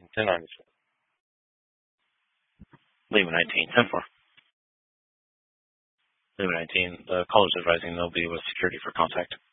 1097. Lima 19, 10-4. Lima 19, the caller's advising they'll be with security for contact.